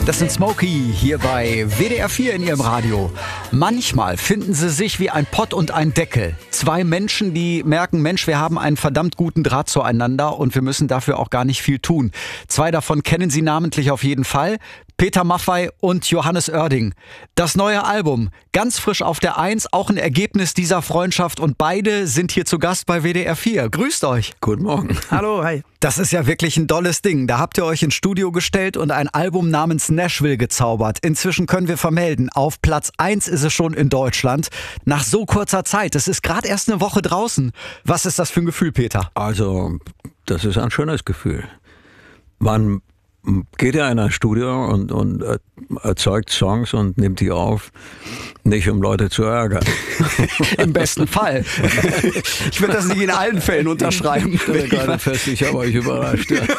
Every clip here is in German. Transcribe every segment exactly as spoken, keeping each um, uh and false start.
Das sind Smokey hier bei W D R vier in ihrem Radio. Manchmal finden sie sich wie ein Pott und ein Deckel. Zwei Menschen, die merken, Mensch, wir haben einen verdammt guten Draht zueinander und wir müssen dafür auch gar nicht viel tun. Zwei davon kennen Sie namentlich auf jeden Fall. Peter Maffay und Johannes Oerding. Das neue Album, ganz frisch auf der Eins, auch ein Ergebnis dieser Freundschaft und beide sind hier zu Gast bei W D R vier. Grüßt euch. Guten Morgen. Hallo, hi. Das ist ja wirklich ein dolles Ding. Da habt ihr euch ins Studio gestellt und ein Album namens Nashville gezaubert. Inzwischen können wir vermelden, auf Platz eins ist es schon in Deutschland. Nach so kurzer Zeit, das ist gerade erst eine Woche draußen. Was ist das für ein Gefühl, Peter? Also, das ist ein schönes Gefühl. Man geht ja in ein Studio und, und erzeugt Songs und nimmt die auf, nicht um Leute zu ärgern. Im besten Fall. Ich würde das nicht in allen Fällen unterschreiben. Ich bin gerade fest, ich habe euch überrascht. Ja.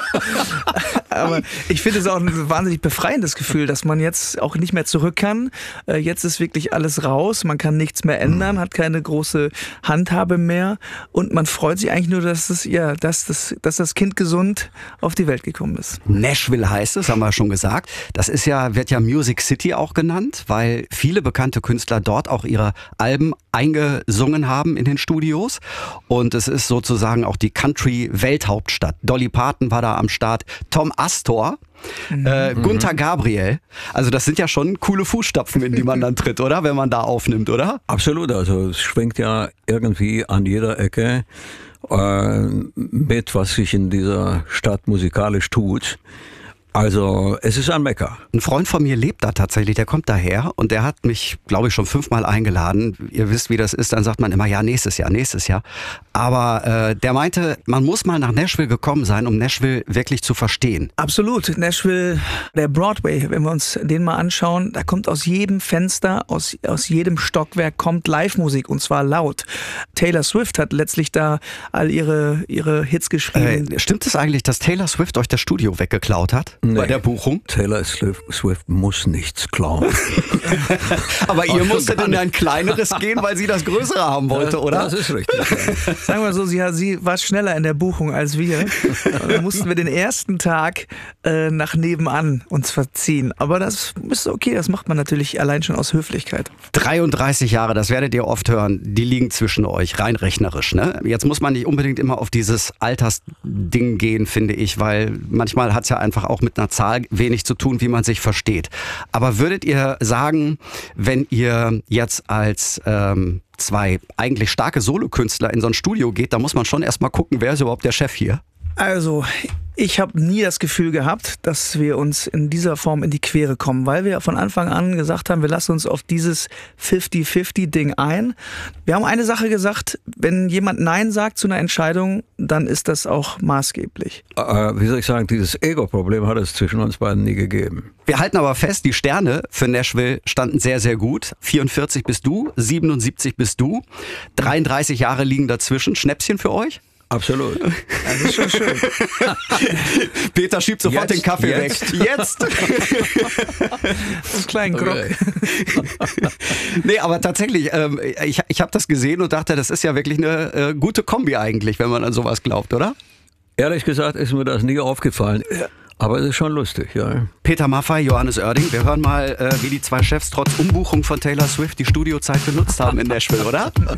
Aber ich finde es auch ein wahnsinnig befreiendes Gefühl, dass man jetzt auch nicht mehr zurück kann. Jetzt ist wirklich alles raus, man kann nichts mehr ändern, hat keine große Handhabe mehr und man freut sich eigentlich nur, dass das, ja, dass das, dass das Kind gesund auf die Welt gekommen ist. Nashville heißt es, haben wir schon gesagt. Das ist ja, wird ja Music City auch genannt, weil viele bekannte Künstler dort auch ihre Alben eingesungen haben in den Studios. Und es ist sozusagen auch die Country-Welthauptstadt. Dolly Parton war da am Start, Tom Astor, mhm. äh, Gunther Gabriel. Also das sind ja schon coole Fußstapfen, in die man dann tritt, oder? Wenn man da aufnimmt, oder? Absolut, also es schwingt ja irgendwie an jeder Ecke äh, mit, was sich in dieser Stadt musikalisch tut. Also es ist ein Mekka. Ein Freund von mir lebt da tatsächlich, der kommt daher und der hat mich, glaube ich, schon fünfmal eingeladen. Ihr wisst, wie das ist, dann sagt man immer, ja, nächstes Jahr, nächstes Jahr. Aber äh, der meinte, man muss mal nach Nashville gekommen sein, um Nashville wirklich zu verstehen. Absolut. Nashville, der Broadway, wenn wir uns den mal anschauen, da kommt aus jedem Fenster, aus, aus jedem Stockwerk kommt Live-Musik und zwar laut. Taylor Swift hat letztlich da all ihre, ihre Hits geschrieben. Äh, stimmt es eigentlich, dass Taylor Swift euch das Studio weggeklaut hat? Nee. Bei der Buchung? Taylor Swift muss nichts klauen. Aber ihr musstet in ein kleineres gehen, weil sie das Größere haben wollte, das, oder? Das ist richtig. Sagen wir so, sie, sie war schneller in der Buchung als wir. Und dann mussten wir den ersten Tag äh, nach nebenan uns verziehen. Aber das ist okay, das macht man natürlich allein schon aus Höflichkeit. dreiunddreißig Jahre, das werdet ihr oft hören, die liegen zwischen euch, rein rechnerisch. Ne? Jetzt muss man nicht unbedingt immer auf dieses Altersding gehen, finde ich, weil manchmal hat es ja einfach auch mit einer Zahl wenig zu tun, wie man sich versteht. Aber würdet ihr sagen, wenn ihr jetzt als ähm, zwei eigentlich starke Solokünstler in so ein Studio geht, da muss man schon erstmal gucken, wer ist überhaupt der Chef hier? Also, ich habe nie das Gefühl gehabt, dass wir uns in dieser Form in die Quere kommen, weil wir von Anfang an gesagt haben, wir lassen uns auf dieses fünfzig fünfzig Ding ein. Wir haben eine Sache gesagt, wenn jemand Nein sagt zu einer Entscheidung, dann ist das auch maßgeblich. Äh, wie soll ich sagen, dieses Ego-Problem hat es zwischen uns beiden nie gegeben. Wir halten aber fest, die Sterne für Nashville standen sehr, sehr gut. vierundvierzig bist du, siebenundsiebzig bist du, dreiunddreißig Jahre liegen dazwischen. Schnäpschen für euch? Absolut. Das ist schon schön. Peter schiebt sofort Jetzt, den Kaffee jetzt. weg. Jetzt! Das kleinen Grog. Okay. Nee, aber tatsächlich, ähm, ich, ich habe das gesehen und dachte, das ist ja wirklich eine äh, gute Kombi eigentlich, wenn man an sowas glaubt, oder? Ehrlich gesagt ist mir das nie aufgefallen. Aber es ist schon lustig, ja. Peter Maffay, Johannes Oerding, wir hören mal, äh, wie die zwei Chefs trotz Umbuchung von Taylor Swift die Studiozeit genutzt haben in Nashville, oder?